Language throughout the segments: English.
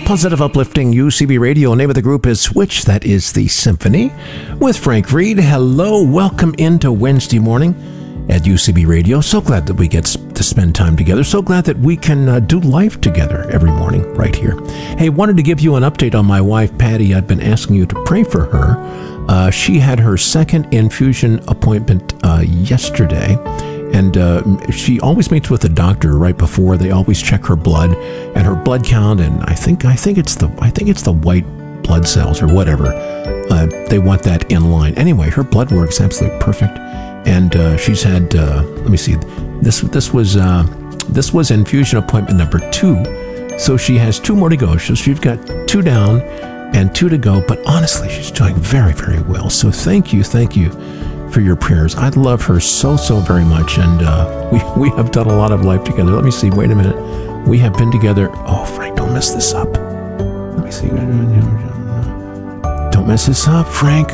Positive, uplifting UCB Radio. Name of the group is Switch. That is the Symphony with Frank Reed. Hello, welcome into Wednesday morning at UCB Radio. So glad that we get to spend time together. So glad that we can do life together every morning right here. Hey, wanted to give you an update on my wife, Patty. I've been asking you to pray for her. She had her second infusion appointment yesterday. And she always meets with the doctor right before. They always check her blood and her blood count, and I think it's the white blood cells or whatever. They want that in line. Anyway, her blood works absolutely perfect, and she's had. Let me see. This was infusion appointment number 2, so she has 2 more to go. So she's got 2 down and 2 to go. But honestly, she's doing very, very well. So thank you for your prayers. I love her so very much, and we have done a lot of life together. Let me see. Wait a minute. We have been together. Oh, Frank, don't mess this up. Let me see. Don't mess this up, Frank.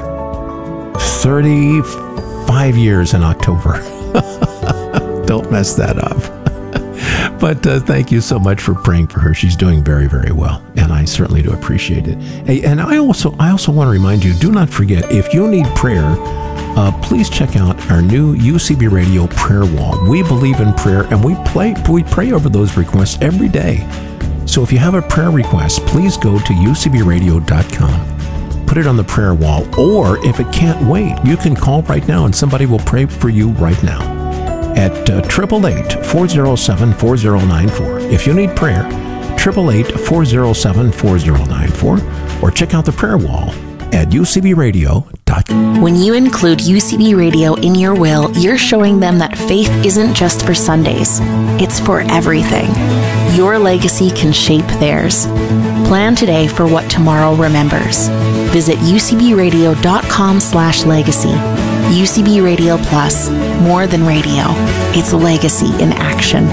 35 years in October. Don't mess that up. But thank you so much for praying for her. She's doing very, very well, and I certainly do appreciate it. Hey, and I also want to remind you, do not forget, if you need prayer, please check out our new UCB Radio prayer wall. We believe in prayer, and we pray over those requests every day. So if you have a prayer request, please go to ucbradio.com, put it on the prayer wall, or if it can't wait, you can call right now, and somebody will pray for you right now at 888-407-4094. If you need prayer, 888-407-4094, or check out the prayer wall at ucbradio.com. When you include UCB Radio in your will, you're showing them that faith isn't just for Sundays. It's for everything. Your legacy can shape theirs. Plan today for what tomorrow remembers. Visit ucbradio.com/legacy. UCB Radio Plus. More than radio. It's legacy in action.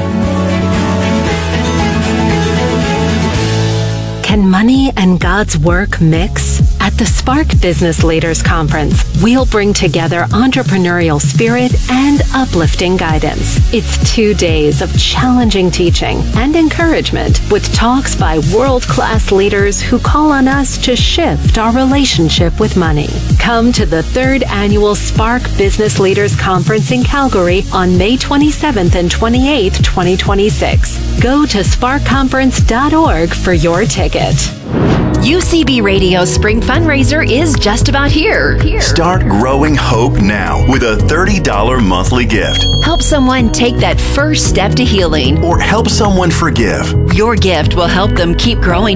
Can money and God's work mix? At the Spark Business Leaders Conference, we'll bring together entrepreneurial spirit and uplifting guidance. It's 2 days of challenging teaching and encouragement with talks by world-class leaders who call on us to shift our relationship with money. Come to the 3rd Annual Spark Business Leaders Conference in Calgary on May 27th and 28th, 2026. Go to sparkconference.org for your ticket. UCB Radio's spring fundraiser is just about here. Start growing hope now with a $30 monthly gift. Help someone take that first step to healing. Or help someone forgive. Your gift will help them keep growing